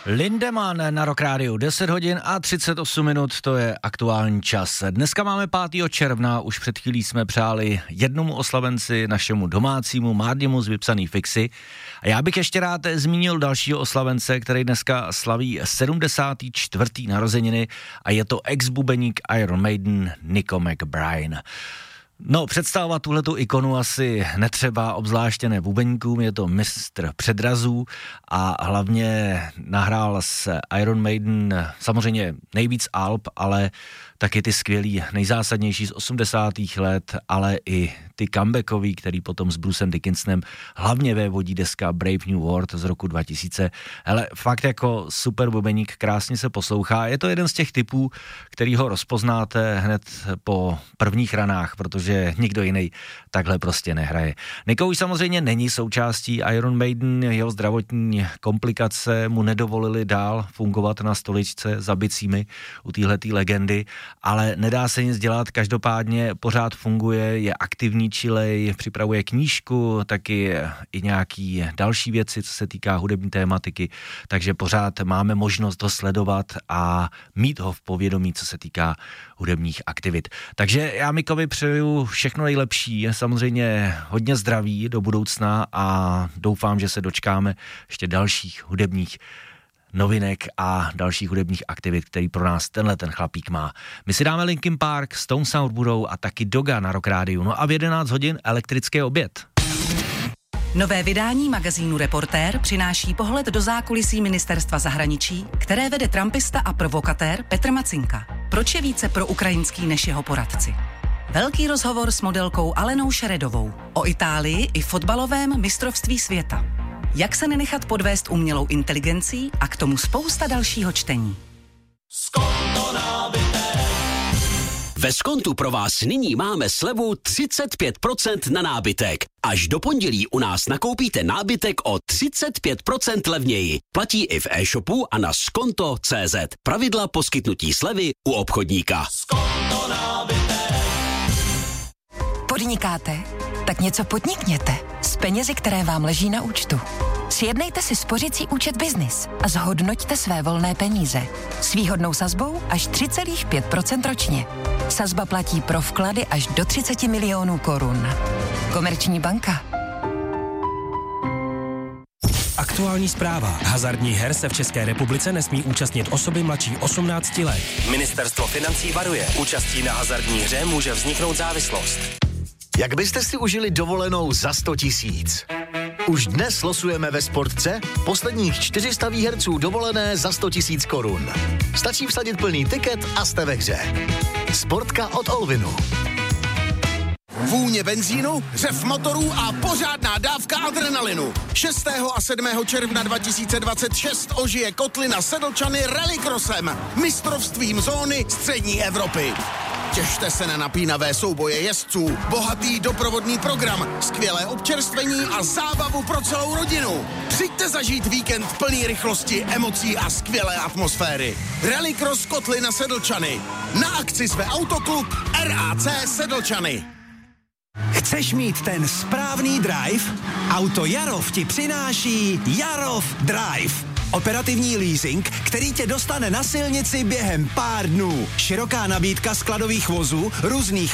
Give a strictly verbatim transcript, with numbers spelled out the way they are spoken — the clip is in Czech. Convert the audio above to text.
Lindemann na Rock Rádiu, deset hodin a třicet osm minut, to je aktuální čas. Dneska máme pátého června, už před chvílí jsme přáli jednomu oslavenci, našemu domácímu Mardimu z Vypsaný fixy. A já bych ještě rád zmínil dalšího oslavence, který dneska slaví sedmdesátý čtvrtý narozeniny a je to ex-bubeník Iron Maiden Nico McBrain. No, představovat tuhletu ikonu asi netřeba, obzvláště ne bubeníkům, je to mistr předrazů a hlavně nahrál s Iron Maiden samozřejmě nejvíc alb, ale taky ty skvělý, nejzásadnější z osmdesátých let, ale i ty comebackový, který potom s Brucem Dickinsonem hlavně vévodí deska Brave New World z roku dva tisíce. Hele, fakt jako super bubeník, krásně se poslouchá. Je to jeden z těch typů, který ho rozpoznáte hned po prvních ranách, protože nikdo jiný takhle prostě nehraje. Nico už samozřejmě není součástí Iron Maiden, jeho zdravotní komplikace mu nedovolily dál fungovat na stoličce za bicími u téhletý legendy, ale nedá se nic dělat, každopádně pořád funguje, je aktivní čilej, připravuje knížku, taky i nějaký další věci, co se týká hudební tématiky, takže pořád máme možnost ho sledovat a mít ho v povědomí, co se týká hudebních aktivit. Takže já Mikovi přeju všechno nejlepší, samozřejmě hodně zdraví do budoucna a doufám, že se dočkáme ještě dalších hudebních novinek a dalších hudebních aktivit, který pro nás tenhle ten chlapík má. My si dáme Linkin Park, Stone Sour budou a taky Doga na Rock Rádiu. No a v jedenáct hodin elektrický oběd. Nové vydání magazínu Reportér přináší pohled do zákulisí ministerstva zahraničí, které vede trumpista a provokatér Petr Macinka. Proč je více pro ukrajinský než jeho poradci? Velký rozhovor s modelkou Alenou Šeredovou o Itálii i fotbalovém mistrovství světa. Jak se nenechat podvést umělou inteligencí a k tomu spousta dalšího čtení. Ve Skontu pro vás nyní máme slevu třicet pět procent na nábytek. Až do pondělí u nás nakoupíte nábytek o třicet pět procent levněji. Platí i v e-shopu a na skonto tečka cé zet. Pravidla poskytnutí slevy u obchodníka. Skonto nábytek. Podnikáte? Tak něco podnikněte s penězi, které vám leží na účtu. Sjednejte si spořicí účet Biznis a zhodnoťte své volné peníze. S výhodnou sazbou až tři celá pět procenta ročně. Sazba platí pro vklady až do třicet milionů korun. Komerční banka. Aktuální zpráva. Hazardních her se v České republice nesmí účastnit osoby mladší osmnácti let. Ministerstvo financí varuje. Účastí na hazardní hře může vzniknout závislost. Jak byste si užili dovolenou za sto tisíc? Už dnes losujeme ve Sportce posledních čtyři sta výherců dovolené za sto tisíc korun. Stačí vsadit plný tiket a jste ve hře. Sportka od Olvinu. Vůně benzínu, řev motorů a pořádná dávka adrenalinu. šestého a sedmého června dva tisíce dvacet šest ožije Kotlina Sedlčany rallycrossem, mistrovstvím zóny střední Evropy. Těšte se na napínavé souboje jezdců, bohatý doprovodný program, skvělé občerstvení a zábavu pro celou rodinu. Přijďte zažít víkend plný rychlosti, emocí a skvělé atmosféry. Rallycross Kotlina Sedlčany. Na akci své autoklub R A C Sedlčany. Chceš mít ten správný drive? Auto Jarov ti přináší Jarov Drive. Operativní leasing, který tě dostane na silnici během pár dnů. Široká nabídka skladových vozů, různých